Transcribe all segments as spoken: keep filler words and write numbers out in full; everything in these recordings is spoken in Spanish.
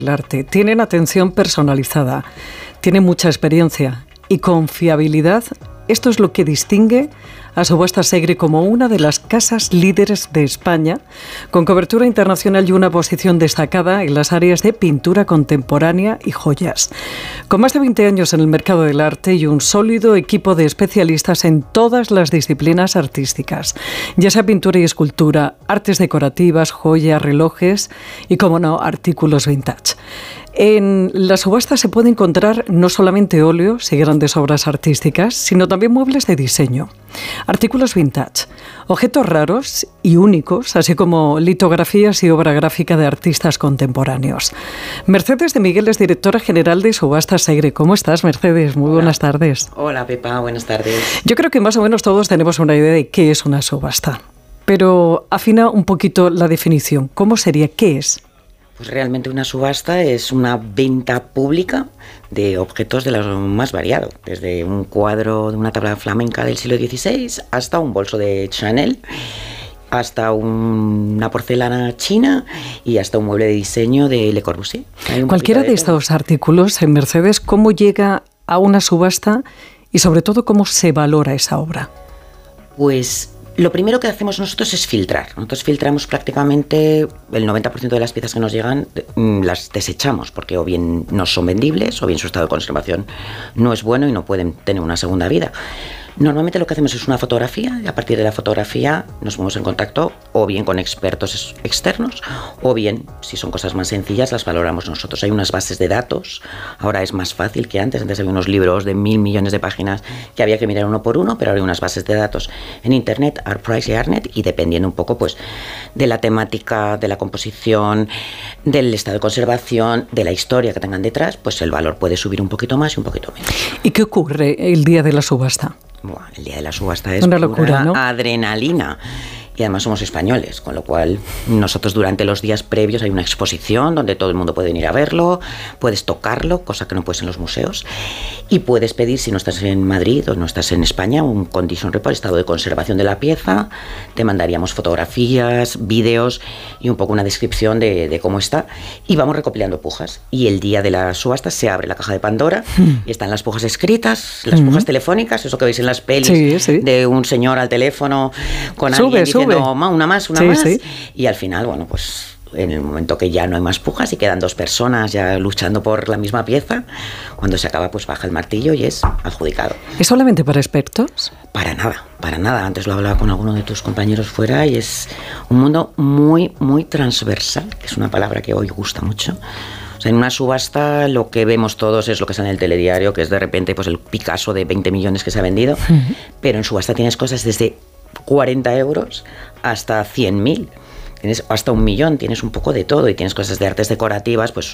El arte. Tienen atención personalizada, tienen mucha experiencia y confiabilidad. Esto es lo que distingue a Subastas Segre como una de las casas líderes de España, con cobertura internacional y una posición destacada en las áreas de pintura contemporánea y joyas. Con más de veinte años en el mercado del arte y un sólido equipo de especialistas en todas las disciplinas artísticas, ya sea pintura y escultura, artes decorativas, joyas, relojes y, como no, artículos vintage. En la subasta se puede encontrar no solamente óleos y grandes obras artísticas, sino también muebles de diseño, artículos vintage, objetos raros y únicos, así como litografías y obra gráfica de artistas contemporáneos. Mercedes de Miguel es directora general de Subastas Segre. ¿Cómo estás, Mercedes? Muy Hola. Buenas tardes. Hola, Pepa. Buenas tardes. Yo creo que más o menos todos tenemos una idea de qué es una subasta, pero afina un poquito la definición. ¿Cómo sería? ¿Qué es? Pues realmente una subasta es una venta pública de objetos de lo más variado, desde un cuadro de una tabla flamenca del siglo dieciséis hasta un bolso de Chanel, hasta un, una porcelana china y hasta un mueble de diseño de Le Corbusier. Cualquiera de, de estos artículos en Mercedes, ¿cómo llega a una subasta y sobre todo cómo se valora esa obra? Pues lo primero que hacemos nosotros es filtrar. Nosotros filtramos prácticamente el noventa por ciento de las piezas que nos llegan, las desechamos porque o bien no son vendibles o bien su estado de conservación no es bueno y no pueden tener una segunda vida. Normalmente lo que hacemos es una fotografía y a partir de la fotografía nos ponemos en contacto o bien con expertos externos o bien, si son cosas más sencillas, las valoramos nosotros. Hay unas bases de datos, ahora es más fácil que antes, antes había unos libros de mil millones de páginas que había que mirar uno por uno, pero ahora hay unas bases de datos en Internet, Artprice y Artnet, y dependiendo un poco pues de la temática, de la composición, del estado de conservación, de la historia que tengan detrás, pues el valor puede subir un poquito más y un poquito menos. ¿Y qué ocurre el día de la subasta? Bueno, el día de la subasta es una locura, ¿no? Adrenalina. Y además somos españoles, con lo cual nosotros durante los días previos hay una exposición donde todo el mundo puede venir a verlo, puedes tocarlo, cosa que no puedes en los museos, y puedes pedir, si no estás en Madrid o no estás en España, un condition report, estado de conservación de la pieza. Te mandaríamos fotografías, vídeos y un poco una descripción de, de cómo está, y vamos recopilando pujas. Y el día de la subasta se abre la caja de Pandora mm. y están las pujas escritas, las mm. pujas telefónicas, eso que veis en las pelis, sí, sí. de un señor al teléfono con sube, alguien diciendo sube. una más, una sí, más, sí. y al final, bueno, pues en el momento que ya no hay más pujas y quedan dos personas ya luchando por la misma pieza, cuando se acaba, pues baja el martillo y es adjudicado. ¿Es solamente para expertos? Para nada, para nada. Antes lo hablaba con alguno de tus compañeros fuera y es un mundo muy, muy transversal, que es una palabra que hoy gusta mucho. O sea, en una subasta lo que vemos todos es lo que sale en el telediario, que es de repente pues el Picasso de veinte millones que se ha vendido, uh-huh. pero en subasta tienes cosas desde cuarenta euros hasta cien mil, tienes hasta un millón, tienes un poco de todo y tienes cosas de artes decorativas, pues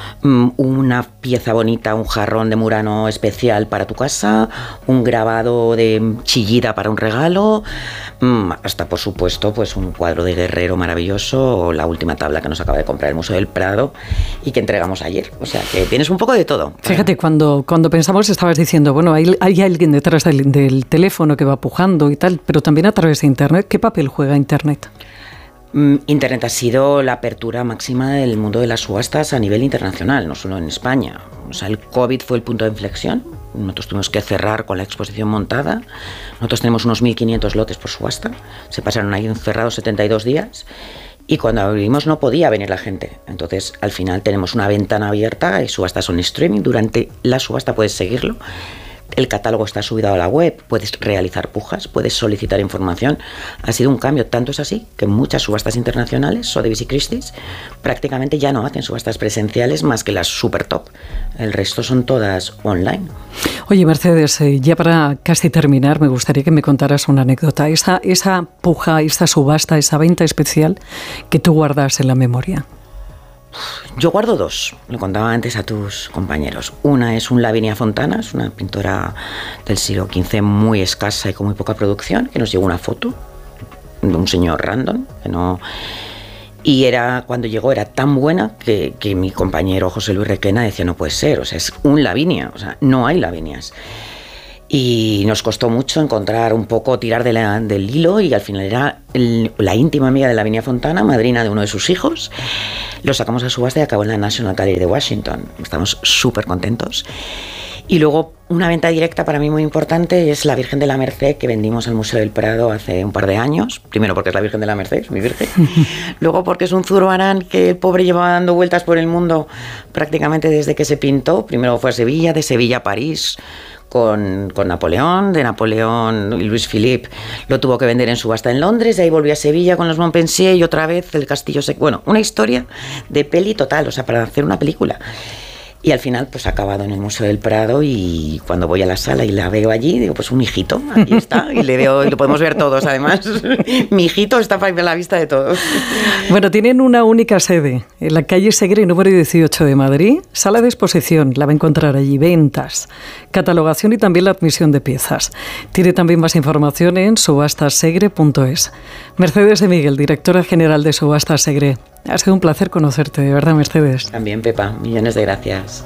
una pieza bonita, un jarrón de Murano especial para tu casa, un grabado de Chillida para un regalo, hasta por supuesto pues un cuadro de Guerrero maravilloso o la última tabla que nos acaba de comprar el Museo del Prado y que entregamos ayer. O sea que tienes un poco de todo. Fíjate, cuando, cuando pensamos estabas diciendo, bueno, hay, hay alguien detrás del, del teléfono que va pujando y tal, pero también a través de Internet. ¿Qué papel juega Internet? Internet ha sido la apertura máxima del mundo de las subastas a nivel internacional, no solo en España. O sea, el COVID fue el punto de inflexión. Nosotros tuvimos que cerrar con la exposición montada. Nosotros tenemos unos mil quinientos lotes por subasta. Se pasaron ahí encerrados setenta y dos días. Y cuando abrimos no podía venir la gente. Entonces, al final tenemos una ventana abierta y subastas son streaming. Durante la subasta puedes seguirlo. El catálogo está subido a la web, puedes realizar pujas, puedes solicitar información. Ha sido un cambio, tanto es así que muchas subastas internacionales, Sotheby's y Christie's, prácticamente ya no hacen subastas presenciales más que las super top. El resto son todas online. Oye, Mercedes, eh, ya para casi terminar, me gustaría que me contaras una anécdota. Esa, esa puja, esa subasta, esa venta especial que tú guardas en la memoria. Yo guardo dos, lo contaba antes a tus compañeros. Una es un Lavinia Fontana, es una pintora del siglo quince muy escasa y con muy poca producción, que nos llegó una foto de un señor random, que no... Y era, cuando llegó era tan buena que, que mi compañero José Luis Requena decía, no puede ser, o sea, es un Lavinia, o sea, no hay Lavinias. Y nos costó mucho encontrar un poco, tirar de la, del hilo, y al final era el, la íntima amiga de Lavinia Fontana, madrina de uno de sus hijos. Lo sacamos a subasta y acabó en la National Gallery de Washington. Estamos súper contentos. Y luego una venta directa para mí muy importante es la Virgen de la Merced, que vendimos al Museo del Prado hace un par de años. Primero porque es la Virgen de la Merced, es mi virgen. Luego porque es un zurbarán que el pobre llevaba dando vueltas por el mundo prácticamente desde que se pintó. Primero fue a Sevilla, de Sevilla a París, Con, con Napoleón, de Napoleón y Luis Philippe lo tuvo que vender en subasta en Londres, de ahí volvió a Sevilla con los Montpensier y otra vez el castillo se... Bueno, una historia de peli total, o sea, para hacer una película. Y al final pues ha acabado en el Museo del Prado, y cuando voy a la sala y la veo allí, digo, pues un hijito, aquí está, y le veo, y lo podemos ver todos además. Mi hijito está a la vista de todos. Bueno, tienen una única sede, en la calle Segre número dieciocho de Madrid, sala de exposición, la va a encontrar allí, ventas, catalogación y también la admisión de piezas. Tiene también más información en subastas segre punto es. Mercedes de Miguel, directora general de Subastas Segre. Ha sido un placer conocerte, de verdad, Mercedes. También, Pepa, millones de gracias.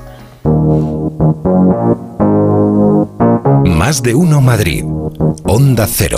Más de uno Madrid. Onda Cero.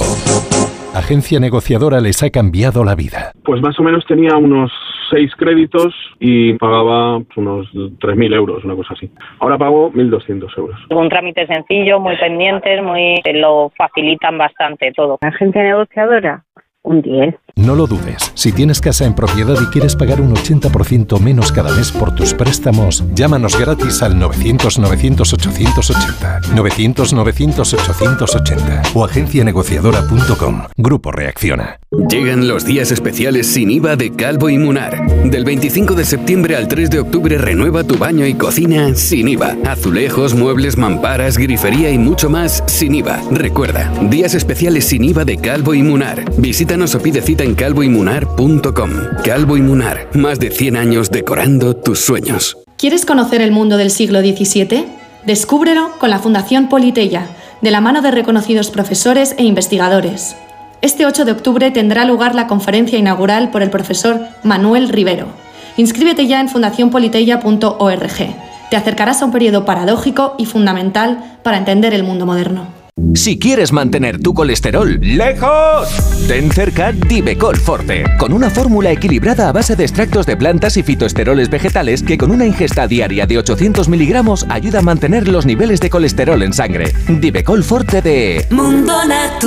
Agencia negociadora les ha cambiado la vida. Pues más o menos tenía unos seis créditos y pagaba unos tres mil euros, una cosa así. Ahora pago mil doscientos euros. Un trámite sencillo, muy pendientes, muy lo facilitan bastante todo. Agencia negociadora, un diez. No lo dudes. Si tienes casa en propiedad y quieres pagar un ochenta por ciento menos cada mes por tus préstamos, llámanos gratis al novecientos novecientos ochocientos ochenta, novecientos novecientos ochocientos ochenta o agencia negociadora punto com. Grupo Reacciona. Llegan los días especiales sin I V A de Calvo y Munar. Del veinticinco de septiembre al tres de octubre renueva tu baño y cocina sin I V A. Azulejos, muebles, mamparas, grifería y mucho más sin I V A. Recuerda, días especiales sin I V A de Calvo y Munar. Visítanos o pide cita en calvo y munar punto com. Calvo y Munar, más de cien años decorando tus sueños. ¿Quieres conocer el mundo del siglo diecisiete? Descúbrelo con la Fundación Politeia, de la mano de reconocidos profesores e investigadores. Este ocho de octubre tendrá lugar la conferencia inaugural por el profesor Manuel Rivero. Inscríbete ya en fundación politeia punto org. Te acercarás a un periodo paradójico y fundamental para entender el mundo moderno. Si quieres mantener tu colesterol lejos, ten cerca Divecol Forte, con una fórmula equilibrada a base de extractos de plantas y fitoesteroles vegetales que con una ingesta diaria de ochocientos miligramos ayuda a mantener los niveles de colesterol en sangre. Divecol Forte de Mundo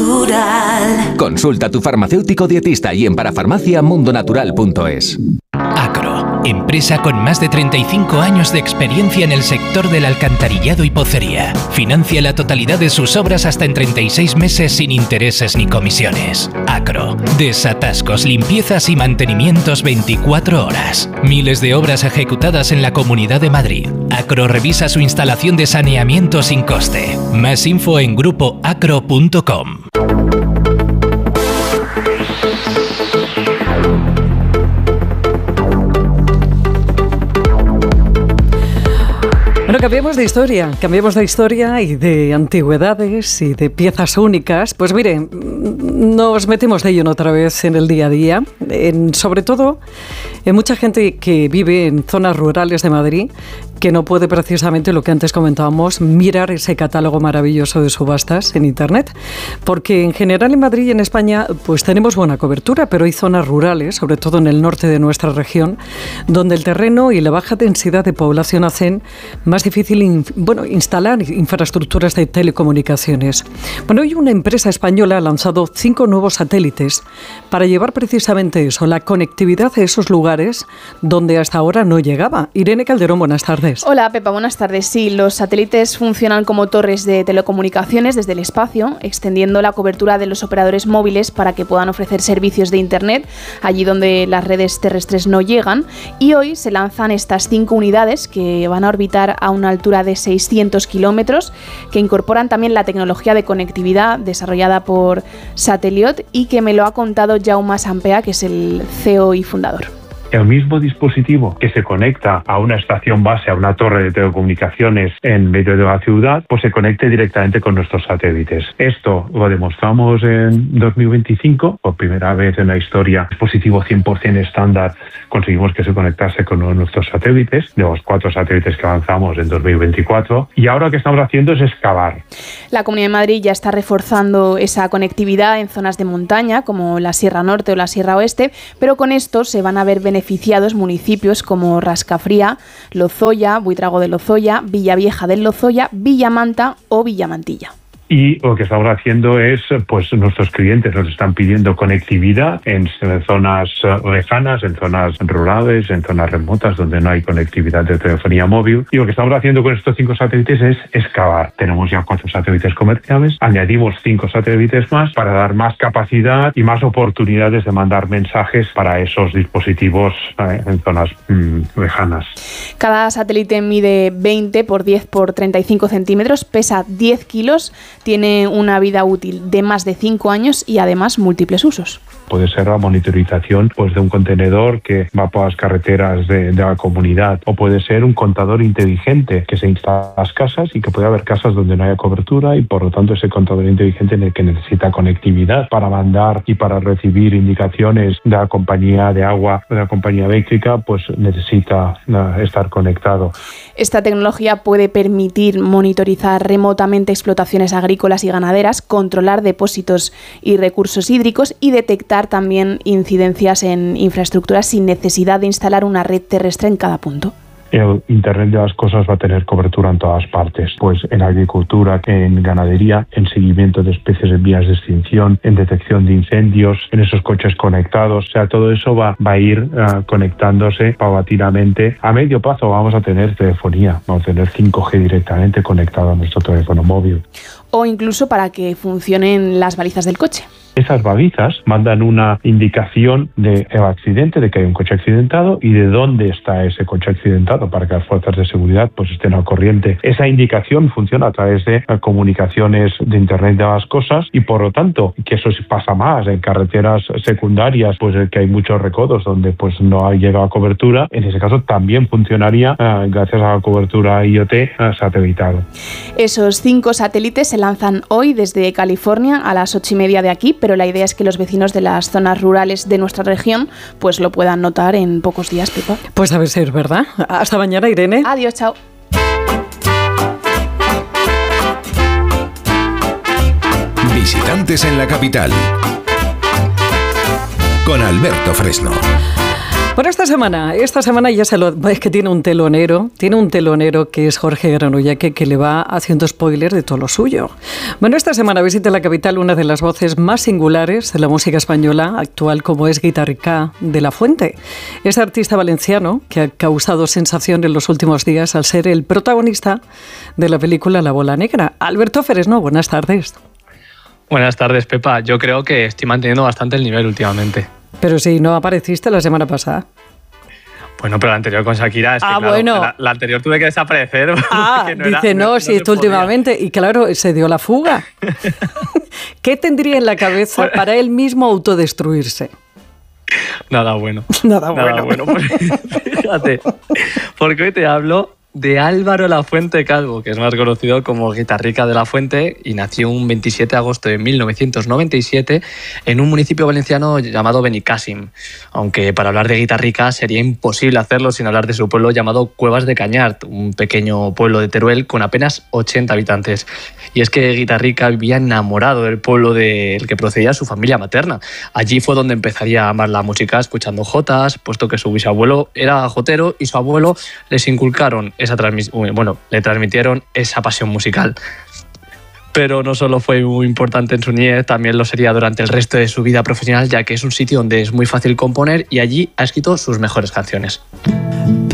Natural. Consulta a tu farmacéutico dietista y en parafarmacia mundo natural punto es. Acro, empresa con más de treinta y cinco años de experiencia en el sector del alcantarillado y pocería. Financia la totalidad de sus obras hasta en treinta y seis meses sin intereses ni comisiones. Acro, desatascos, limpiezas y mantenimientos veinticuatro horas. Miles de obras ejecutadas en la Comunidad de Madrid. Acro revisa su instalación de saneamiento sin coste. Más info en grupo acro punto com. Bueno, cambiemos de historia, cambiemos de historia y de antigüedades y de piezas únicas. Pues mire, nos metemos de ello otra vez en el día a día, en, sobre todo en mucha gente que vive en zonas rurales de Madrid, que no puede precisamente, lo que antes comentábamos, mirar ese catálogo maravilloso de subastas en Internet, porque en general en Madrid y en España pues tenemos buena cobertura, pero hay zonas rurales, sobre todo en el norte de nuestra región, donde el terreno y la baja densidad de población hacen más difícil in, bueno, instalar infraestructuras de telecomunicaciones. Bueno, hoy una empresa española ha lanzado cinco nuevos satélites para llevar precisamente eso, la conectividad a esos lugares donde hasta ahora no llegaba. Irene Calderón, buenas tardes. Hola Pepa, buenas tardes. Sí, los satélites funcionan como torres de telecomunicaciones desde el espacio, extendiendo la cobertura de los operadores móviles para que puedan ofrecer servicios de Internet allí donde las redes terrestres no llegan. Y hoy se lanzan estas cinco unidades que van a orbitar a una altura de seiscientos kilómetros, que incorporan también la tecnología de conectividad desarrollada por Sateliot y que me lo ha contado Jaume Sampea, que es el C E O y fundador. el mismo dispositivo que se conecta a una estación base, a una torre de telecomunicaciones en medio de la ciudad, pues se conecte directamente con nuestros satélites. Esto lo demostramos en dos mil veinticinco, por primera vez en la historia, dispositivo cien por ciento estándar, conseguimos que se conectase con uno de nuestros satélites, de los cuatro satélites que lanzamos en dos mil veinticuatro, y ahora lo que estamos haciendo es excavar. La Comunidad de Madrid ya está reforzando esa conectividad en zonas de montaña, como la Sierra Norte o la Sierra Oeste, pero con esto se van a ver beneficiados municipios como Rascafría, Lozoya, Buitrago de Lozoya, Villavieja del Lozoya, Villamanta o Villamantilla. Y lo que estamos haciendo es, pues nuestros clientes nos están pidiendo conectividad en, en zonas lejanas, en zonas rurales, en zonas remotas donde no hay conectividad de telefonía móvil. Y lo que estamos haciendo con estos cinco satélites es excavar. Tenemos ya cuatro satélites comerciales, añadimos cinco satélites más para dar más capacidad y más oportunidades de mandar mensajes para esos dispositivos eh, en zonas mmm, lejanas. Cada satélite mide veinte por diez por treinta y cinco centímetros, pesa diez kilos, tiene una vida útil de más de cinco años y además múltiples usos. Puede ser la monitorización pues, de un contenedor que va por las carreteras de, de la comunidad, o puede ser un contador inteligente que se instala en las casas y que puede haber casas donde no haya cobertura y por lo tanto ese contador inteligente en el que necesita conectividad para mandar y para recibir indicaciones de la compañía de agua o de la compañía eléctrica, pues necesita uh, estar conectado. Esta tecnología puede permitir monitorizar remotamente explotaciones agrícolas y ganaderas, controlar depósitos y recursos hídricos y detectar también incidencias en infraestructuras sin necesidad de instalar una red terrestre en cada punto. El Internet de las cosas va a tener cobertura en todas partes, pues en agricultura, en ganadería, en seguimiento de especies en vías de extinción, en detección de incendios, en esos coches conectados. O sea, todo eso va, va a ir uh, conectándose paulatinamente. A medio plazo vamos a tener telefonía, vamos a tener cinco G directamente conectado a nuestro teléfono móvil. O incluso para que funcionen las balizas del coche. Esas balizas mandan una indicación del accidente, de que hay un coche accidentado y de dónde está ese coche accidentado para que las fuerzas de seguridad pues estén al corriente. Esa indicación funciona a través de comunicaciones de Internet de las cosas y por lo tanto, que eso pasa más en carreteras secundarias, pues que hay muchos recodos donde pues no ha llegado cobertura, en ese caso también funcionaría eh, gracias a la cobertura I O T eh, satelital. Esos cinco satélites se lanzan hoy desde California a las ocho y media de aquí, pero la idea es que los vecinos de las zonas rurales de nuestra región pues lo puedan notar en pocos días, Pepa. Pues a ver si es verdad. Hasta mañana, Irene. Adiós, chao. Visitantes en la capital con Alberto Fresno. Bueno, esta semana, esta semana ya se lo... Es que tiene un telonero, tiene un telonero que es Jorge Granullaque, que le va haciendo spoiler de todo lo suyo. Bueno, esta semana visita la capital una de las voces más singulares de la música española actual, como es Guitarrica de la Fuente. Es artista valenciano que ha causado sensación en los últimos días al ser el protagonista de la película La Bola Negra. Alberto Fresno, buenas tardes. Buenas tardes, Pepa. Yo creo que estoy manteniendo bastante el nivel últimamente. Pero si no apareciste la semana pasada. Bueno, pero la anterior con Shakira, es que ah, claro, bueno. la, la anterior tuve que desaparecer. Ah, no dice, era, no, no, si no esto últimamente. Y claro, se dio la fuga. ¿Qué tendría en la cabeza para él mismo autodestruirse? Nada bueno. Nada bueno. Nada bueno. Fíjate, porque hoy te hablo de Álvaro Lafuente Calvo, que es más conocido como Guitarrica de la Fuente, y nació un veintisiete de agosto de mil novecientos noventa y siete en un municipio valenciano llamado Benicàssim. Aunque para hablar de Guitarrica sería imposible hacerlo sin hablar de su pueblo llamado Cuevas de Cañart, un pequeño pueblo de Teruel con apenas ochenta habitantes. Y es que Guitarrica vivía enamorado del pueblo del que procedía su familia materna. Allí fue donde empezaría a amar la música escuchando jotas, puesto que su bisabuelo era jotero y su abuelo les inculcaron esa transmis- bueno, le transmitieron esa pasión musical. Pero no solo fue muy importante en su niñez, también lo sería durante el resto de su vida profesional, ya que es un sitio donde es muy fácil componer y allí ha escrito sus mejores canciones.